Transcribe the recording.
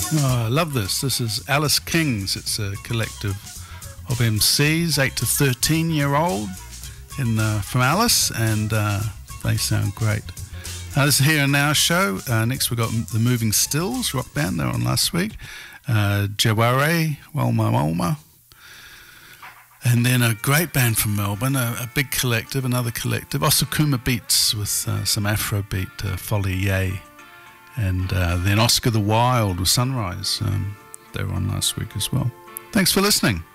Oh, I love this. This is Alice Kings. It's a collective of MCs, 8 to 13-year-old from Alice, and they sound great. This is Here and Now show. Next we've got the Moving Stills rock band. They were on last week. Jaware, Walma Walma. And then a great band from Melbourne, a big collective, another collective, Osakuma Beats with some Afrobeat, Folly Yay. And then Oscar the Wild with Sunrise. They were on last week as well. Thanks for listening.